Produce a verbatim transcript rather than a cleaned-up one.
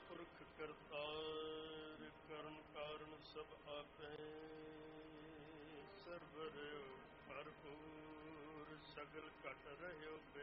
पुरख करतार करन कारण सब आपै सर्वर भरपूर सगल घट रह्यो।